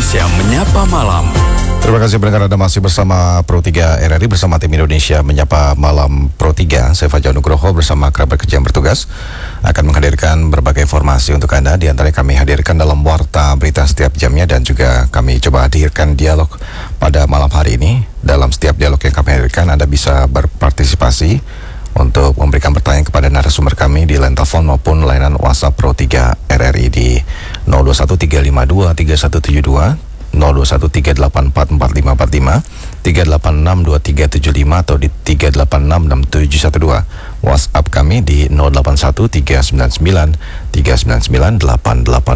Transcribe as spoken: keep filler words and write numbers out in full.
Indonesia Menyapa Malam. Terima kasih pendengar, Anda masih bersama Pro tiga R R I bersama tim Indonesia Menyapa Malam Pro tiga. Saya Fajar Nugroho bersama kerabat kerja yang bertugas akan menghadirkan berbagai informasi untuk Anda. Di antaranya kami hadirkan dalam warta berita setiap jamnya, dan juga kami coba hadirkan dialog pada malam hari ini. Dalam setiap dialog yang kami hadirkan, Anda bisa berpartisipasi untuk memberikan pertanyaan kepada narasumber kami di line telepon maupun layanan WhatsApp Pro tiga R R I di nol dua satu tiga lima dua tiga satu tujuh dua, nol dua satu tiga delapan empat empat lima empat lima, tiga delapan enam dua tiga tujuh lima atau di tiga delapan enam enam tujuh satu dua. WhatsApp kami di nol delapan satu tiga sembilan sembilan tiga sembilan sembilan delapan delapan